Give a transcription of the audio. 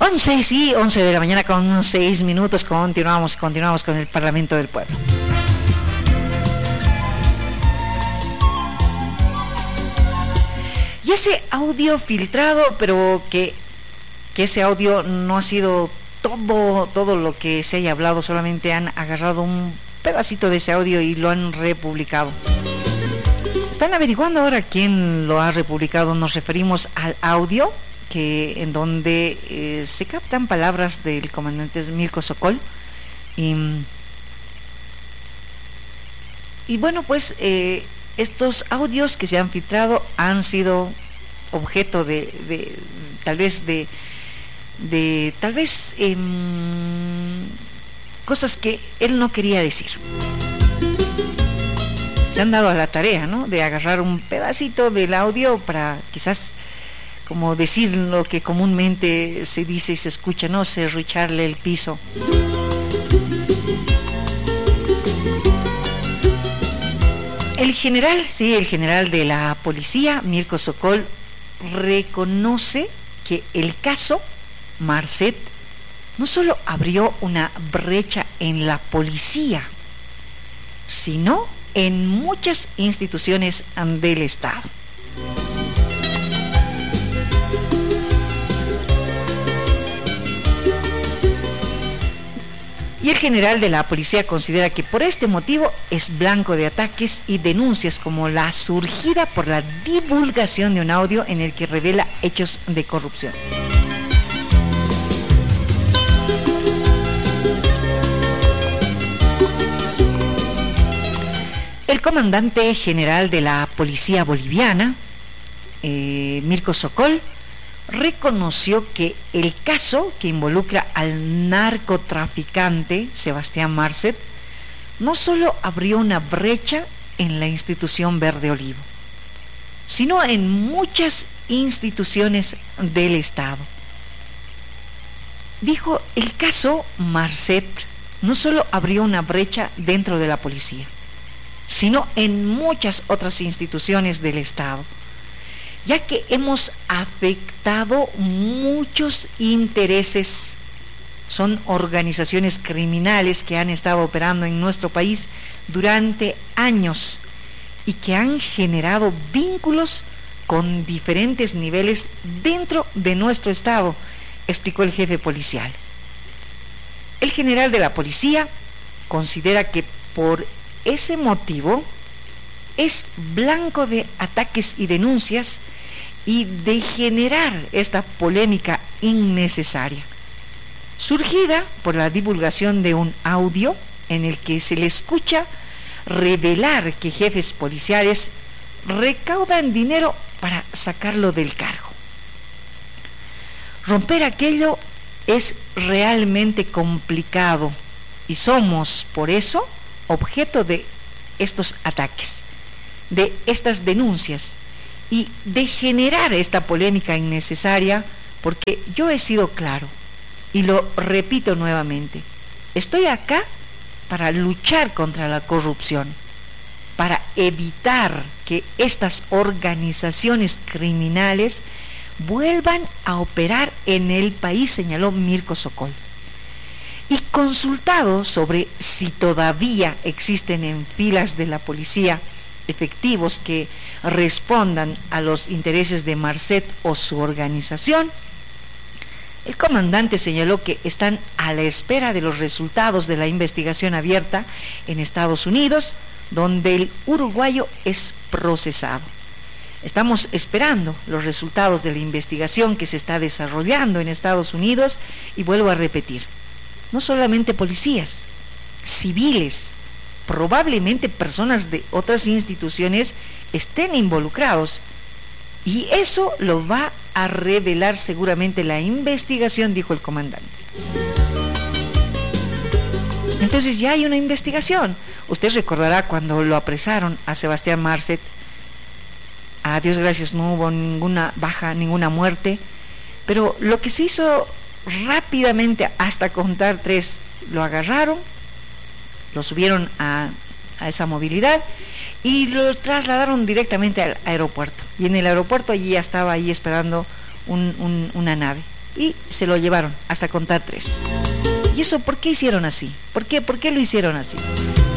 11 de la mañana con 6 minutos. Continuamos con el Parlamento del Pueblo. Y ese audio filtrado, pero que ese audio no ha sido todo lo que se haya hablado, solamente han agarrado un pedacito de ese audio y lo han republicado. Están averiguando ahora quién lo ha republicado. Nos referimos al audio en donde se captan palabras del comandante Mirko Sokol y bueno, pues estos audios que se han filtrado han sido objeto de cosas que él no quería decir. Se han dado a la tarea, ¿no?, de agarrar un pedacito del audio para quizás, como decir lo que comúnmente se dice y se escucha, ¿no?, serrucharle el piso. El general de la policía, Mirko Sokol, reconoce que el caso Marcet no solo abrió una brecha en la policía, sino en muchas instituciones del Estado. Y el general de la policía considera que por este motivo es blanco de ataques y denuncias como la surgida por la divulgación de un audio en el que revela hechos de corrupción. El comandante general de la policía boliviana, Mirko Sokol, reconoció que el caso que involucra al narcotraficante Sebastián Marcet no solo abrió una brecha en la institución Verde Olivo, sino en muchas instituciones del Estado. Dijo, el caso Marcet no solo abrió una brecha dentro de la policía, sino en muchas otras instituciones del Estado, ya que hemos afectado muchos intereses. Son organizaciones criminales que han estado operando en nuestro país durante años y que han generado vínculos con diferentes niveles dentro de nuestro Estado, explicó el jefe policial. El general de la policía considera que por ese motivo es blanco de ataques y denuncias y de generar esta polémica innecesaria, surgida por la divulgación de un audio en el que se le escucha revelar que jefes policiales recaudan dinero para sacarlo del cargo. Romper aquello es realmente complicado y somos, por eso, objeto de estos ataques, de estas denuncias y de generar esta polémica innecesaria, porque yo he sido claro y lo repito nuevamente: estoy acá para luchar contra la corrupción, para evitar que estas organizaciones criminales vuelvan a operar en el país, señaló Mirko Sokol. Y consultado sobre si todavía existen en filas de la policía efectivos que respondan a los intereses de Marcet o su organización, el comandante señaló que están a la espera de los resultados de la investigación abierta en Estados Unidos, donde el uruguayo es procesado. Estamos esperando los resultados de la investigación que se está desarrollando en Estados Unidos y vuelvo a repetir, no solamente policías, civiles, probablemente personas de otras instituciones estén involucrados, y eso lo va a revelar seguramente la investigación, dijo el comandante. Entonces ya hay una investigación. Usted recordará cuando lo apresaron a Sebastián Marcet, a Dios gracias no hubo ninguna baja, ninguna muerte, pero lo que se hizo rápidamente, hasta contar 3, lo agarraron, lo subieron a esa movilidad y lo trasladaron directamente al aeropuerto. Y en el aeropuerto allí ya estaba ahí esperando una nave. y se lo llevaron hasta contar 3. ¿Y eso por qué hicieron así? ¿Por qué lo hicieron así?